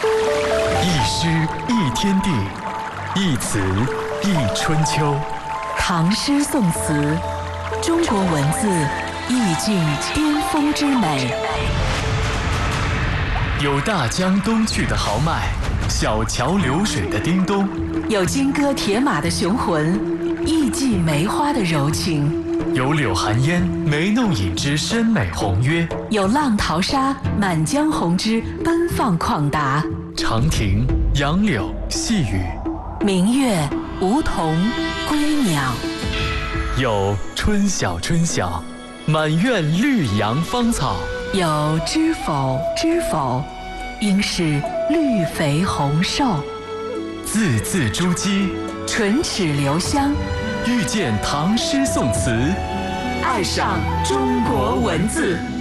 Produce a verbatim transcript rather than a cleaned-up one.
一诗一天地，一词一春秋。 唐诗宋词，中国文字意境巅峰之美。 有大江东去的豪迈，小桥流水的叮咚； 有金戈铁马的雄浑，艺伎梅花的柔情。 有柳寒烟眉弄影之深美宏约， 有浪淘沙满江红之奔放旷达。 长亭、杨柳、细雨， 明月、梧桐、归鸟。 有春晓春晓，满院绿杨芳草。 有知否知否，应是绿肥红瘦。 字字珠玑， 唇齿留香。 遇见唐诗宋词， 爱上中国文字。